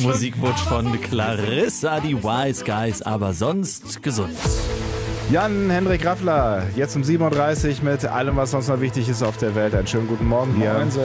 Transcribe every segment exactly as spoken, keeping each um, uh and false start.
Musikwunsch von Clarissa, die Wise Guys, aber sonst gesund. Jan-Henrik Raffler, jetzt um sieben Uhr dreißig mit allem, was sonst noch wichtig ist auf der Welt. Einen schönen guten Morgen hier. Moinsen.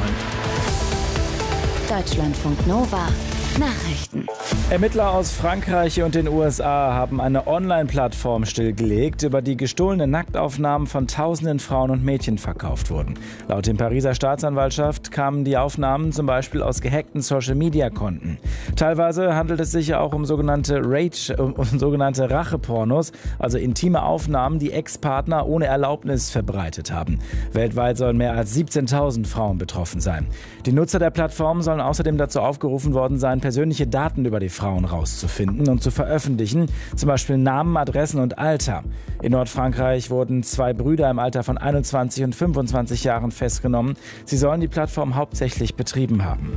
Deutschlandfunk Nova. Nachrichten. Ermittler aus Frankreich und den U S A haben eine Online-Plattform stillgelegt, über die gestohlene Nacktaufnahmen von tausenden Frauen und Mädchen verkauft wurden. Laut der Pariser Staatsanwaltschaft kamen die Aufnahmen zum Beispiel aus gehackten Social-Media-Konten. Teilweise handelt es sich auch um sogenannte Rage, um, um sogenannte Rachepornos, also intime Aufnahmen, die Ex-Partner ohne Erlaubnis verbreitet haben. Weltweit sollen mehr als siebzehntausend Frauen betroffen sein. Die Nutzer der Plattform sollen außerdem dazu aufgerufen worden sein, persönliche Daten über die Frauen rauszufinden und zu veröffentlichen, zum Beispiel Namen, Adressen und Alter. In Nordfrankreich wurden zwei Brüder im Alter von einundzwanzig und fünfundzwanzig Jahren festgenommen. Sie sollen die Plattform hauptsächlich betrieben haben.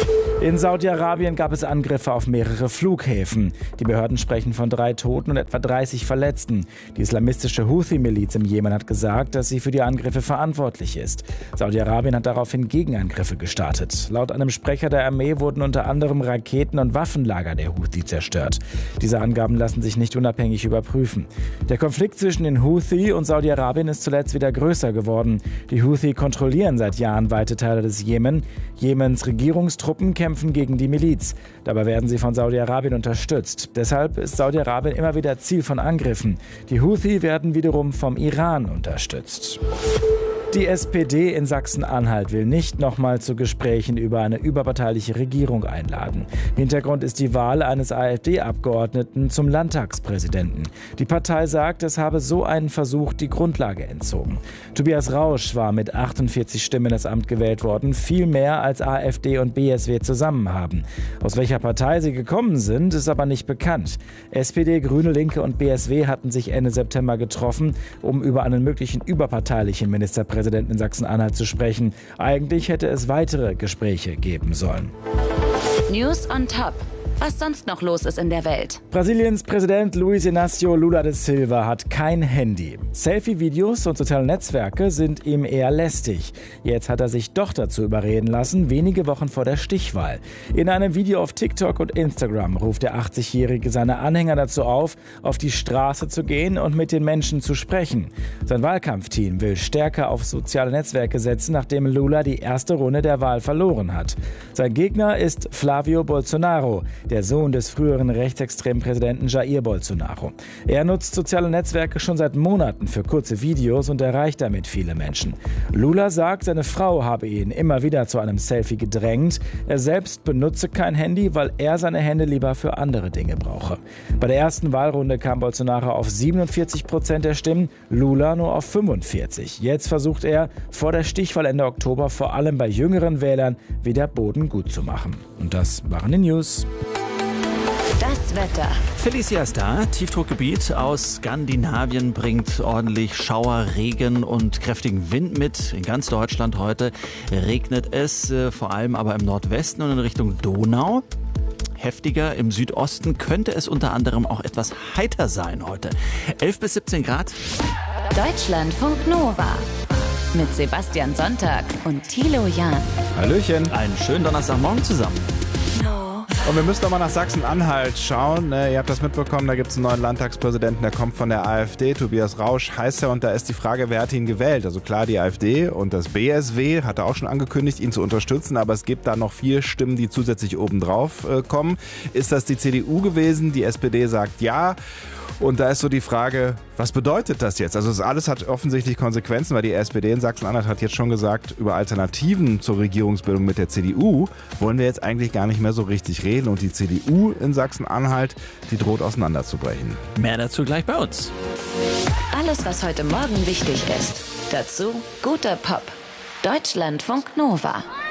In Saudi-Arabien gab es Angriffe auf mehrere Flughäfen. Die Behörden sprechen von drei Toten und etwa dreißig Verletzten. Die islamistische Houthi-Miliz im Jemen hat gesagt, dass sie für die Angriffe verantwortlich ist. Saudi-Arabien hat daraufhin Gegenangriffe gestartet. Laut einem Sprecher der Armee wurden unter anderem Raketen- und Waffenlager der Houthi zerstört. Diese Angaben lassen sich nicht unabhängig überprüfen. Der Konflikt zwischen den Houthi und Saudi-Arabien ist zuletzt wieder größer geworden. Die Houthi kontrollieren seit Jahren weite Teile des Jemen. Jemens Regierungstruppen kämpfen gegen die Miliz. Dabei werden sie von Saudi-Arabien unterstützt. Deshalb ist Saudi-Arabien immer wieder Ziel von Angriffen. Die Houthi werden wiederum vom Iran unterstützt. Die S P D in Sachsen-Anhalt will nicht nochmal zu Gesprächen über eine überparteiliche Regierung einladen. Hintergrund ist die Wahl eines AfD-Abgeordneten zum Landtagspräsidenten. Die Partei sagt, es habe so einen Versuch die Grundlage entzogen. Tobias Rausch war mit achtundvierzig Stimmen in das Amt gewählt worden, viel mehr als AfD und B S W zusammen haben. Aus welcher Partei sie gekommen sind, ist aber nicht bekannt. S P D, Grüne, Linke und B S W hatten sich Ende September getroffen, um über einen möglichen überparteilichen Ministerpräsidenten in Sachsen-Anhalt zu sprechen. Eigentlich hätte es weitere Gespräche geben sollen. News on Top. Was sonst noch los ist in der Welt. Brasiliens Präsident Luiz Inácio Lula da Silva hat kein Handy. Selfie-Videos und soziale Netzwerke sind ihm eher lästig. Jetzt hat er sich doch dazu überreden lassen, wenige Wochen vor der Stichwahl. In einem Video auf TikTok und Instagram ruft der achtzigjährige seine Anhänger dazu auf, auf die Straße zu gehen und mit den Menschen zu sprechen. Sein Wahlkampfteam will stärker auf soziale Netzwerke setzen, nachdem Lula die erste Runde der Wahl verloren hat. Sein Gegner ist Flávio Bolsonaro, der Sohn des früheren rechtsextremen Präsidenten Jair Bolsonaro. Er nutzt soziale Netzwerke schon seit Monaten für kurze Videos und erreicht damit viele Menschen. Lula sagt, seine Frau habe ihn immer wieder zu einem Selfie gedrängt. Er selbst benutze kein Handy, weil er seine Hände lieber für andere Dinge brauche. Bei der ersten Wahlrunde kam Bolsonaro auf siebenundvierzig Prozent der Stimmen, Lula nur auf fünfundvierzig. Jetzt versucht er, vor der Stichwahl Ende Oktober vor allem bei jüngeren Wählern wieder Boden gut zu machen. Und das waren die News. Das Wetter. Felicia ist da. Tiefdruckgebiet aus Skandinavien bringt ordentlich Schauer, Regen und kräftigen Wind mit. In ganz Deutschland heute regnet es, äh, vor allem aber im Nordwesten und in Richtung Donau. Heftiger im Südosten könnte es unter anderem auch etwas heiter sein heute. elf bis siebzehn Grad. Deutschlandfunk Nova. Mit Sebastian Sonntag und Thilo Jahn. Hallöchen. Einen schönen Donnerstagmorgen zusammen. Und wir müssen doch mal nach Sachsen-Anhalt schauen. Ihr habt das mitbekommen, da gibt es einen neuen Landtagspräsidenten, der kommt von der AfD. Tobias Rausch heißt er und da ist die Frage, wer hat ihn gewählt? Also klar, die AfD und das B S W hat er auch schon angekündigt, ihn zu unterstützen, aber es gibt da noch vier Stimmen, die zusätzlich obendrauf äh, kommen. Ist das die C D U gewesen? Die S P D sagt ja. Und da ist so die Frage, was bedeutet das jetzt? Also das alles hat offensichtlich Konsequenzen, weil die S P D in Sachsen-Anhalt hat jetzt schon gesagt, über Alternativen zur Regierungsbildung mit der C D U wollen wir jetzt eigentlich gar nicht mehr so richtig reden. Und die C D U in Sachsen-Anhalt, die droht auseinanderzubrechen. Mehr dazu gleich bei uns. Alles, was heute Morgen wichtig ist. Dazu guter Pop. Deutschlandfunk Nova.